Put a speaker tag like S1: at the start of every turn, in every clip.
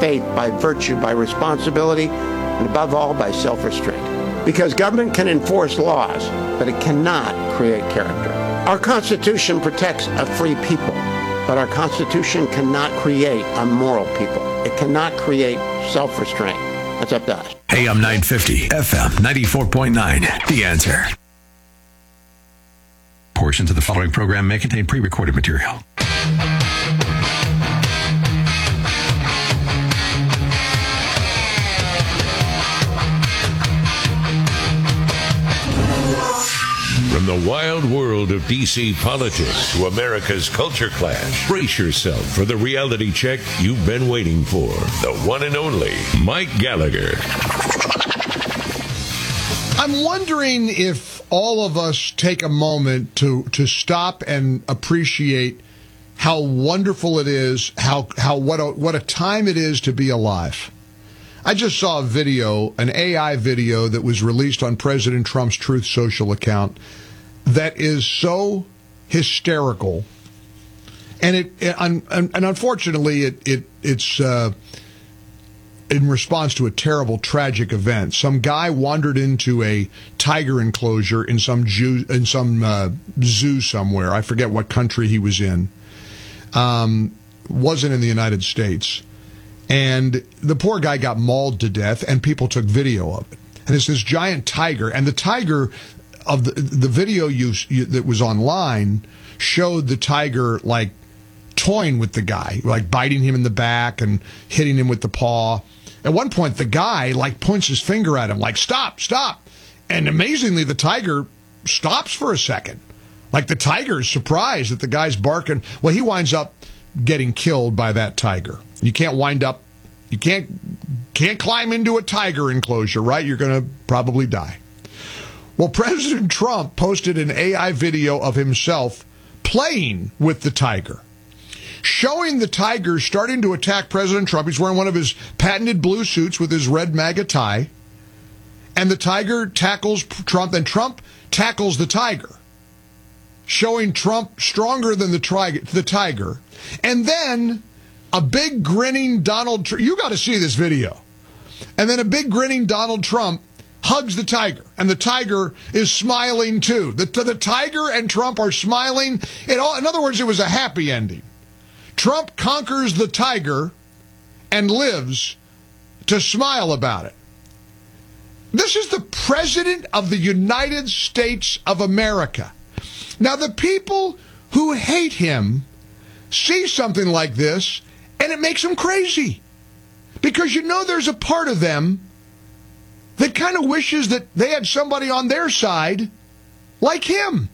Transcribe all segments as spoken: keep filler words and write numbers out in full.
S1: faith, by virtue, by responsibility, and above all, by self-restraint. Because government can enforce laws, but it cannot create character. Our Constitution protects a free people, but our Constitution cannot create a moral people. It cannot create self-restraint. That's up to us.
S2: A M nine fifty, F M ninety-four point nine. The Answer. Portions of the following program may contain pre-recorded material.
S3: From the wild world of D C politics to America's culture clash, brace yourself for the reality check you've been waiting for. The one and only Mike Gallagher.
S4: I'm wondering if all of us take a moment to, to stop and appreciate how wonderful it is, how how what a, what a time it is to be alive. I just saw a video, an A I video that was released on President Trump's Truth Social account that is so hysterical, and it and, and unfortunately it it it's uh, in response to a terrible, tragic event. Some guy wandered into a tiger enclosure in some Jew, in some uh, zoo somewhere. I forget what country he was in. Um, wasn't in the United States. And the poor guy got mauled to death, and people took video of it. And it's this giant tiger, and the tiger of the the video you, you, that was online showed the tiger like toying with the guy, like biting him in the back and hitting him with the paw. At one point, the guy like points his finger at him, like stop, stop. And amazingly, the tiger stops for a second. Like the tiger is surprised that the guy's barking. Well, he winds up getting killed by that tiger. You can't wind up, you can't can't climb into a tiger enclosure, right? You're going to probably die. Well, President Trump posted an A I video of himself playing with the tiger, showing the tiger starting to attack President Trump. He's wearing one of his patented blue suits with his red MAGA tie, and the tiger tackles Trump, and Trump tackles the tiger, showing Trump stronger than the, tri- the tiger. And then a big grinning Donald Trump, you got to see this video. And then a big grinning Donald Trump hugs the tiger, and the tiger is smiling too. The, the tiger and Trump are smiling. It all, in other words, it was a happy ending. Trump conquers the tiger and lives to smile about it. This is the President of the United States of America. Now, the people who hate him see something like this, and it makes them crazy. Because you know there's a part of them that kind of wishes that they had somebody on their side like him.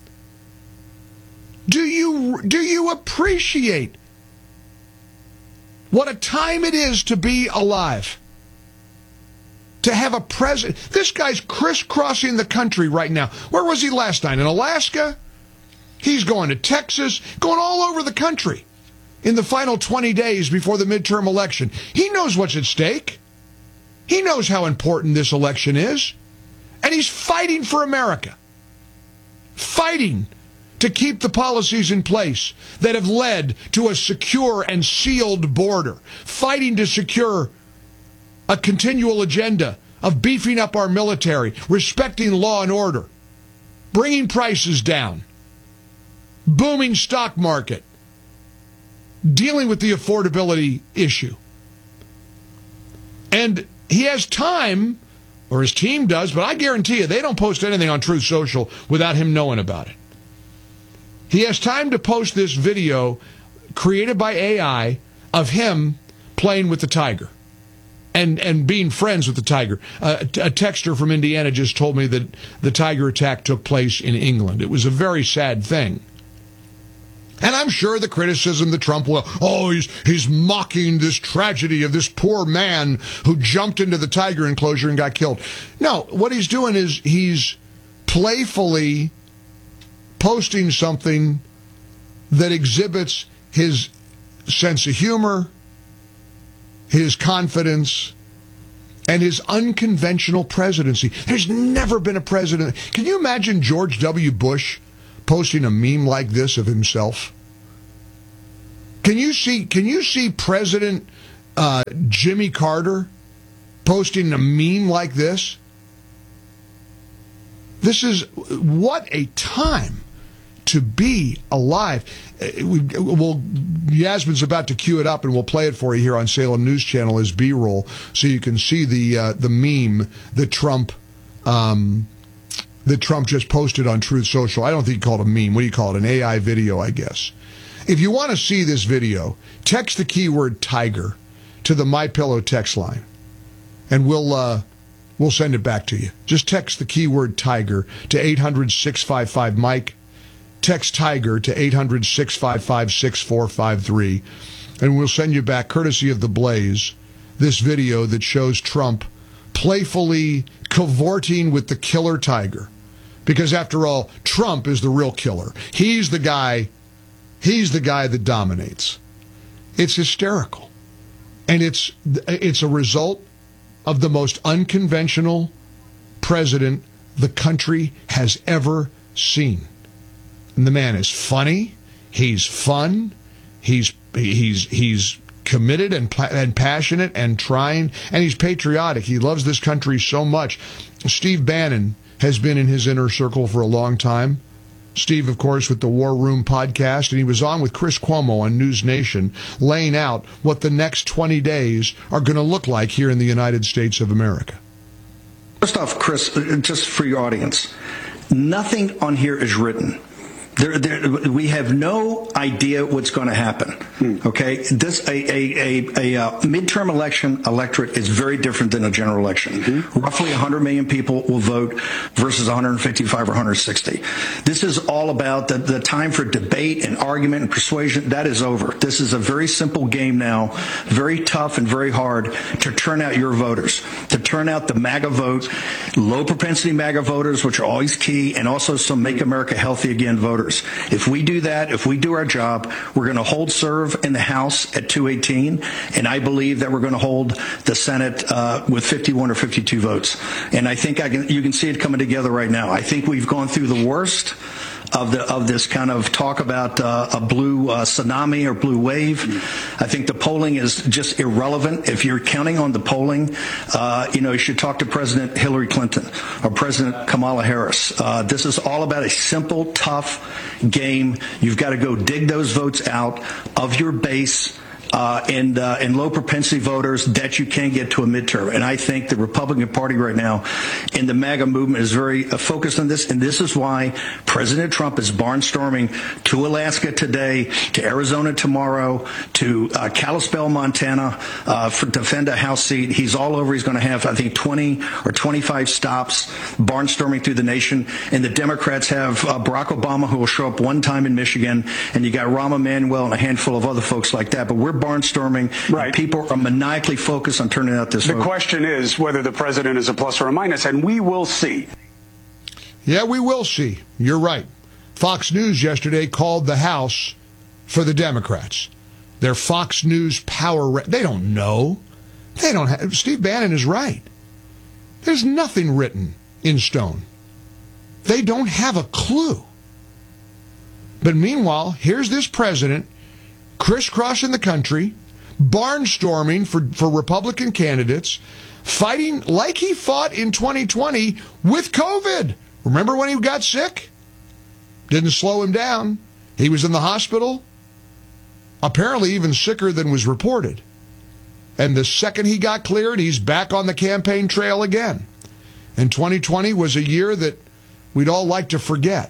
S4: Do you, do you appreciate what a time it is to be alive? To have a president. This guy's crisscrossing the country right now. Where was he last night? In Alaska? He's going to Texas, going all over the country in the final twenty days before the midterm election. He knows what's at stake. He knows how important this election is. And he's fighting for America. Fighting to keep the policies in place that have led to a secure and sealed border. Fighting to secure a continual agenda of beefing up our military, respecting law and order, bringing prices down, booming stock market, dealing with the affordability issue. And he has time, or his team does, but I guarantee you they don't post anything on Truth Social without him knowing about it. He has time to post this video created by A I of him playing with the tiger and, and being friends with the tiger. Uh, a texter from Indiana just told me that the tiger attack took place in England. It was a very sad thing. And I'm sure the criticism that Trump will, oh, he's, he's mocking this tragedy of this poor man who jumped into the tiger enclosure and got killed. No, what he's doing is he's playfully posting something that exhibits his sense of humor, his confidence, and his unconventional presidency. There's never been a president. Can you imagine George W. Bush posting a meme like this of himself? Can you see, can you see President uh, Jimmy Carter posting a meme like this. This is what a time to be alive. We, we'll, Yasmin's about to cue it up, and we'll play it for you here on Salem News Channel as B-roll, so you can see the uh, the meme that Trump um, that Trump just posted on Truth Social. I don't think he called it a meme. What do you call it? An A I video, I guess. If you want to see this video, text the keyword Tiger to the MyPillow text line, and we'll uh, we'll send it back to you. Just text the keyword Tiger to eight hundred, six five five, Mike. Text Tiger to eight hundred, six five five, six four five three, and we'll send you back, courtesy of The Blaze, this video that shows Trump playfully cavorting with the killer tiger. Because after all, Trump is the real killer. He's the guy, he's the guy that dominates. It's hysterical. And it's it's a result of the most unconventional president the country has ever seen. And the man is funny, he's fun, he's he's he's committed and and passionate and trying, and he's patriotic. He loves this country so much. Steve Bannon has been in his inner circle for a long time. Steve, of course, with the War Room podcast, and he was on with Chris Cuomo on News Nation, laying out what the next twenty days are going to look like here in the United States of America.
S5: First off, Chris, just for your audience, nothing on here is written. There, there, we have no idea what's going to happen. Okay, this a a a, a uh, midterm election electorate is very different than a general election. Mm-hmm. Roughly one hundred million people will vote versus one hundred fifty-five or one hundred sixty. This is all about the the time for debate and argument and persuasion. That is over. This is a very simple game now, very tough and very hard to turn out your voters, to turn out the MAGA vote, low propensity MAGA voters, which are always key, and also some Make America Healthy Again voters. If we do that, if we do our job, we're going to hold serve in the House at two eighteen, and I believe that we're going to hold the Senate uh, with fifty-one or fifty-two votes. And I think I can, you can see it coming together right now. I think we've gone through the worst of the of this kind of talk about uh, a blue uh, tsunami or blue wave. I think the polling is just irrelevant. If you're counting on the polling, uh, you know, you should talk to President Hillary Clinton or President Kamala Harris. Uh, this is all about a simple, tough game. You've got to go dig those votes out of your base. Uh, and, uh, and low propensity voters that you can get to a midterm. And I think the Republican Party right now and the MAGA movement is very uh, focused on this. And this is why President Trump is barnstorming to Alaska today, to Arizona tomorrow, to uh, Kalispell, Montana, uh, for defend a House seat. He's all over. He's going to have, I think, twenty or twenty-five stops barnstorming through the nation. And the Democrats have uh, Barack Obama, who will show up one time in Michigan. And you got Rahm Emanuel and a handful of other folks like that. But we're barnstorming. Right. People are maniacally focused on turning out this
S6: The
S5: vote.
S6: question is whether the president is a plus or a minus, and we will see.
S4: Yeah, we will see. You're right. Fox News yesterday called the House for the Democrats. Their Fox News power... Ra- they don't know. They don't have... Steve Bannon is right. There's nothing written in stone. They don't have a clue. But meanwhile, here's this president crisscrossing the country, barnstorming for, for Republican candidates, fighting like he fought in twenty twenty with COVID. Remember when he got sick? Didn't slow him down. He was in the hospital, apparently even sicker than was reported. And the second he got cleared, he's back on the campaign trail again. And twenty twenty was a year that we'd all like to forget.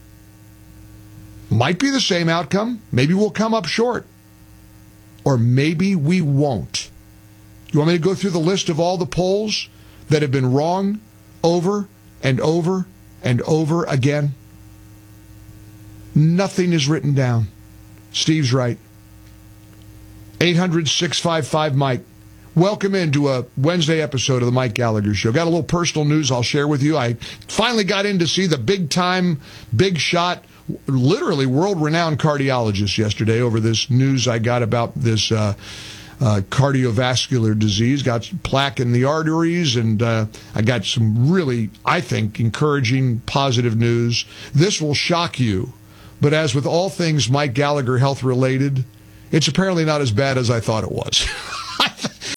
S4: Might be the same outcome. Maybe we'll come up short. Or maybe we won't. You want me to go through the list of all the polls that have been wrong over and over and over again? Nothing is written down. Steve's right. eight hundred, six five five, Mike. Welcome into a Wednesday episode of the Mike Gallagher Show. Got a little personal news I'll share with you. I finally got in to see the big-time, big-shot, literally world-renowned cardiologist yesterday over this news I got about this uh, uh, cardiovascular disease. Got plaque in the arteries, and uh, I got some really, I think, encouraging, positive news. This will shock you, but as with all things Mike Gallagher health-related, it's apparently not as bad as I thought it was. I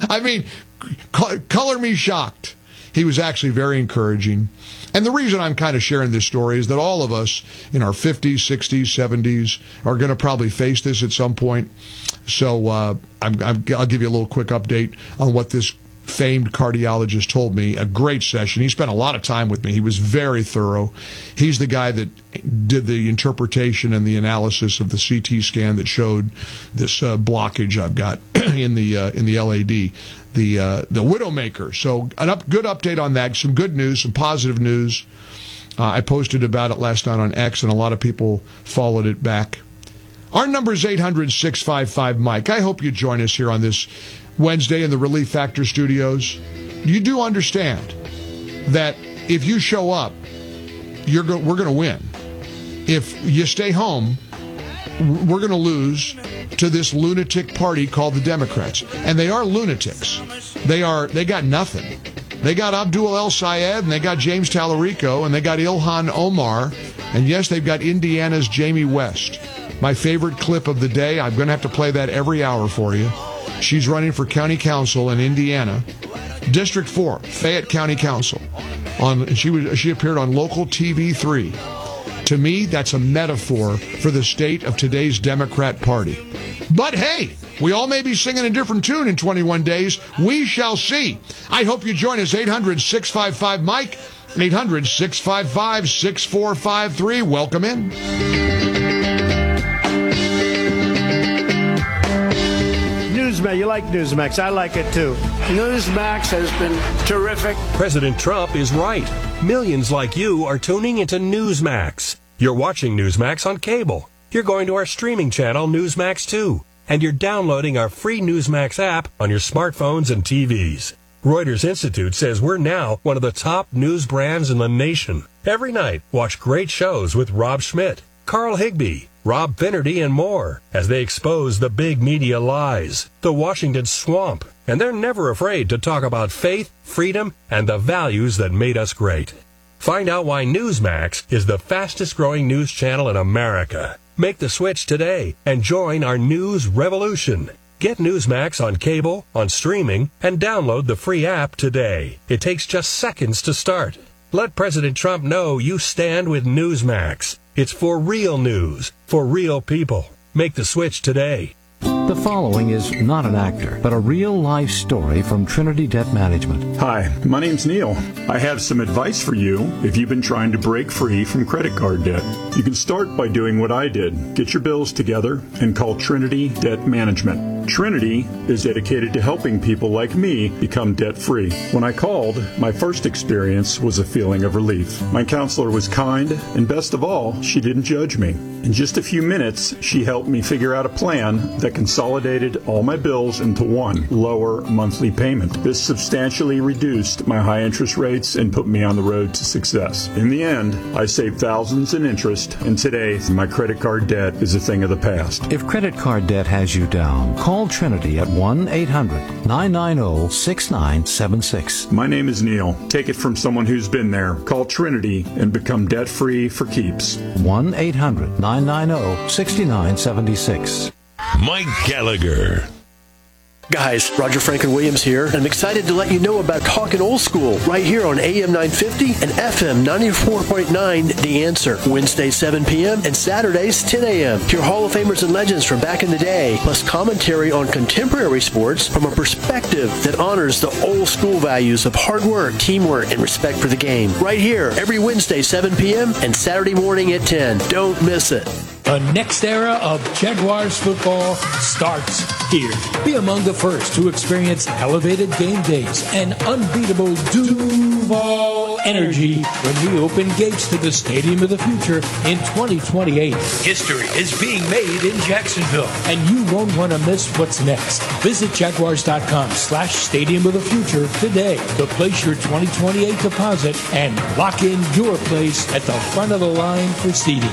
S4: I mean, co- color me shocked. He was actually very encouraging. And the reason I'm kind of sharing this story is that all of us in our fifties, sixties, seventies are going to probably face this at some point. So uh, I'm, I'm, I'll give you a little quick update on what this famed cardiologist told me. A great session. He spent a lot of time with me. He was very thorough. He's the guy that did the interpretation and the analysis of the C T scan that showed this uh, blockage I've got in the uh, in the L A D, the uh, the Widowmaker. So an up, good update on that. Some good news, some positive news. Uh, I posted about it last night on X, and a lot of people followed it back. Our number is eight hundred, six five five, Mike. I hope you join us here on this Wednesday in the Relief Factor studios. You do understand that if you show up, you're go- we're going to win. If you stay home, we're going to lose to this lunatic party called the Democrats. And they are lunatics. They are. They got nothing. They got Abdul El Sayed, and they got James Tallarico, and they got Ilhan Omar, and yes, they've got Indiana's Jamie West. My favorite clip of the day, I'm going to have to play that every hour for you. She's running for county council in Indiana, District four, Fayette County Council. On she was she appeared on local T V three. To me, that's a metaphor for the state of today's Democrat Party. But hey, we all may be singing a different tune in twenty-one days. We shall see. I hope you join us. eight hundred, six five five, Mike. eight hundred, six five five, six four five three. Welcome in.
S7: Newsmax, you like Newsmax. I like it too. Newsmax has been terrific.
S8: President Trump is right. Millions like you are tuning into Newsmax. You're watching Newsmax on cable. You're going to our streaming channel, Newsmax two. And you're downloading our free Newsmax app on your smartphones and T Vs. Reuters Institute says we're now one of the top news brands in the nation. Every night, watch great shows with Rob Schmidt, Carl Higbee, Rob Finnerty, and more as they expose the big media lies, the Washington swamp, and they're never afraid to talk about faith, freedom, and the values that made us great. Find out why Newsmax is the fastest-growing news channel in America. Make the switch today and join our news revolution. Get Newsmax on cable, on streaming, and download the free app today. It takes just seconds to start. Let President Trump know you stand with Newsmax. It's for real news, for real people. Make the switch today.
S9: The following is not an actor, but a real-life story from Trinity Debt Management.
S10: Hi, my name's Neil. I have some advice for you if you've been trying to break free from credit card debt. You can start by doing what I did. Get your bills together and call Trinity Debt Management. Trinity is dedicated to helping people like me become debt-free. When I called, my first experience was a feeling of relief. My counselor was kind, and best of all, she didn't judge me. In just a few minutes, she helped me figure out a plan that consolidated all my bills into one lower monthly payment. This substantially reduced my high interest rates and put me on the road to success. In the end, I saved thousands in interest, and today my credit card debt is a thing of the past.
S9: If credit card debt has you down, call Trinity at one eight hundred, nine nine zero, six nine seven six.
S10: My name is Neil. Take it from someone who's been there. Call Trinity and become debt-free for keeps.
S9: one eight hundred, nine nine zero, six nine seven six.
S3: Mike Gallagher.
S11: Guys, Roger Franklin Williams here, and I'm excited to let you know about Talkin' Old School right here on A M nine fifty and F M ninety-four point nine The Answer. Wednesdays seven p.m. and Saturdays ten a.m. Hear Hall of Famers and legends from back in the day, plus commentary on contemporary sports from a perspective that honors the old school values of hard work, teamwork, and respect for the game. Right here, every Wednesday seven p.m. and Saturday morning at ten. Don't miss it.
S12: The next era of Jaguars football starts here. Be among the first to experience elevated game days and unbeatable Duval energy when we open gates to the Stadium of the Future in twenty twenty-eight. History is being made in Jacksonville, and you won't want to miss what's next. Visit Jaguars.com slash Stadium of the Future today to place your twenty twenty-eight deposit and lock in your place at the front of the line for seating.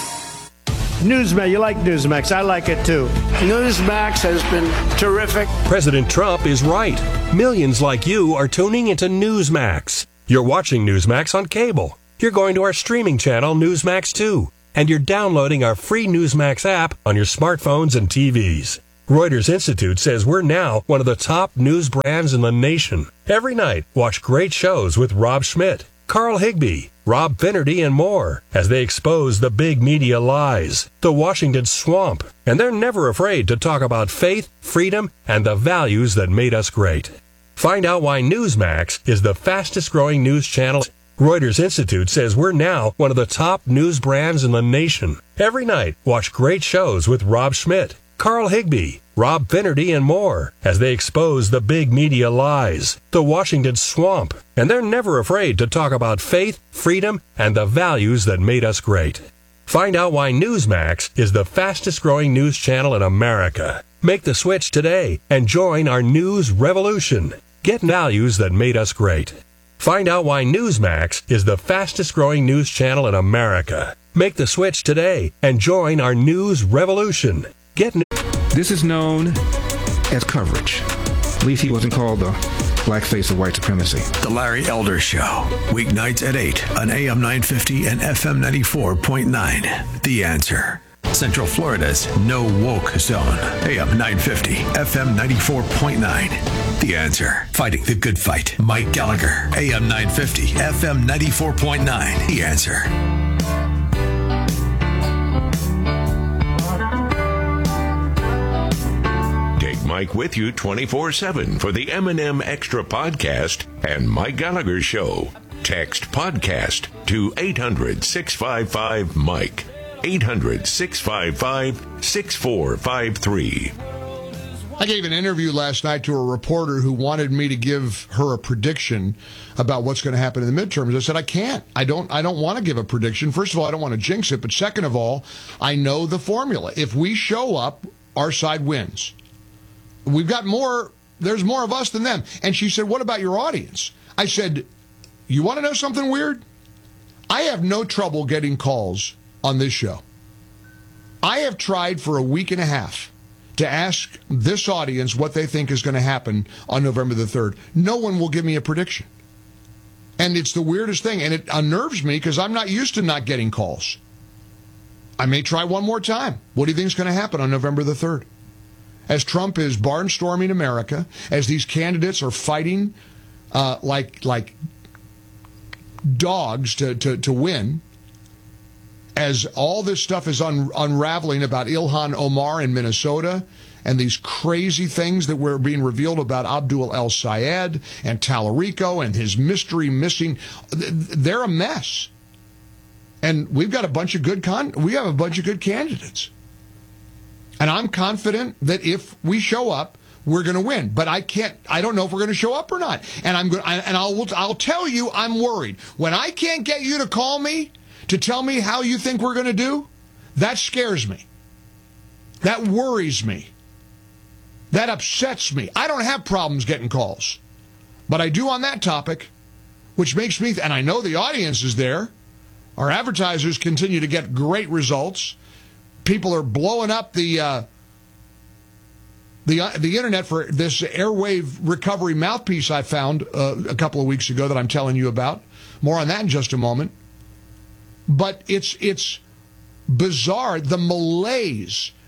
S7: Newsmax, you like Newsmax. I like it too. Newsmax has been terrific.
S8: President Trump is right. Millions like you are tuning into Newsmax. You're watching Newsmax on cable. You're going to our streaming channel, Newsmax two. And you're downloading our free Newsmax app on your smartphones and T Vs. Reuters Institute says we're now one of the top news brands in the nation. Every night, watch great shows with Rob Schmidt, Carl Higbie, Rob Finnerty, and more as they expose the big media lies, the Washington swamp, and they're never afraid to talk about faith, freedom, and the values that made us great. Find out why Newsmax is the fastest-growing news channel. Reuters Institute says we're now one of the top news brands in the nation. Every night, watch great shows with Rob Schmidt, Carl Higbie, Rob Finnerty, and more as they expose the big media lies, the Washington swamp, and they're never afraid to talk about faith, freedom, and the values that made us great. Find out why Newsmax is the fastest-growing news channel in America. Make the switch today and join our news revolution. Get values that made us great. Find out why Newsmax is the fastest-growing news channel in America. Make the switch today and join our news revolution. Get new-
S13: This is known as coverage. At least he wasn't called the blackface of white supremacy.
S2: The Larry Elder Show, weeknights at eight on A M nine fifty and F M ninety-four point nine. The Answer. Central Florida's no woke zone. A M nine fifty, F M ninety-four point nine. The Answer. Fighting the good fight. Mike Gallagher. A M nine fifty, F M ninety-four point nine. The Answer.
S3: Mike with you twenty-four seven for the M and M Extra Podcast and Mike Gallagher Show. Text podcast to eight hundred, six five five, Mike. eight hundred, six five five, six four five three.
S4: I gave an interview last night to a reporter who wanted me to give her a prediction about what's going to happen in the midterms. I said, I can't. I don't I don't want to give a prediction. First of all, I don't want to jinx it. But second of all, I know the formula. If we show up, our side wins. We've got more, there's more of us than them. And she said, what about your audience? I said, you want to know something weird? I have no trouble getting calls on this show. I have tried for a week and a half to ask this audience what they think is going to happen on November the third. No one will give me a prediction. And it's the weirdest thing. And it unnerves me because I'm not used to not getting calls. I may try one more time. What do you think is going to happen on November the third? As Trump is barnstorming America, as these candidates are fighting uh, like like dogs to, to, to win, as all this stuff is un- unraveling about Ilhan Omar in Minnesota and these crazy things that were being revealed about Abdul El Sayed and Tallarico and his mystery missing, they're a mess. And we've got a bunch of good con- we have a bunch of good candidates. And I'm confident that if we show up, we're going to win. But I can't. I don't know if we're going to show up or not. And I'm going. And I'll. I'll tell you, I'm worried when I can't get you to call me to tell me how you think we're going to do. That scares me. That worries me. That upsets me. I don't have problems getting calls, but I do on that topic, which makes me. And I know the audience is there. Our advertisers continue to get great results. People are blowing up the uh, the uh, the internet for this airwave recovery mouthpiece I found uh, a couple of weeks ago that I'm telling you about. More on that in just a moment. But it's it's bizarre, the malaise